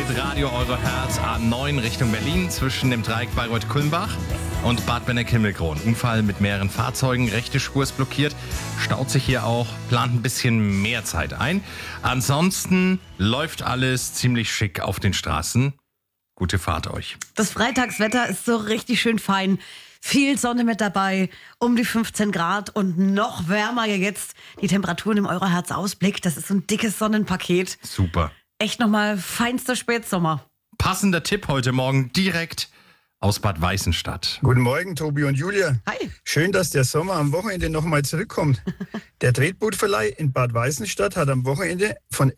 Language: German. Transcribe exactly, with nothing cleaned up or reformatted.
Radio Eurohertz A neun Richtung Berlin zwischen dem Dreieck Bayreuth-Kulmbach und Bad Benneck-Himmelkron. Unfall mit mehreren Fahrzeugen, rechte Spur ist blockiert, staut sich hier auch, plant ein bisschen mehr Zeit ein. Ansonsten läuft alles ziemlich schick auf den Straßen. Gute Fahrt euch. Das Freitagswetter ist so richtig schön fein. Viel Sonne mit dabei, um die fünfzehn Grad und noch wärmer jetzt. Die Temperaturen im Eurohertz Ausblick, das ist so ein dickes Sonnenpaket. Super. Echt nochmal feinster Spätsommer. Passender Tipp heute Morgen direkt aus Bad Weißenstadt. Guten Morgen, Tobi und Julia. Hi. Schön, dass der Sommer am Wochenende nochmal zurückkommt. Der Tretbootverleih in Bad Weißenstadt hat am Wochenende von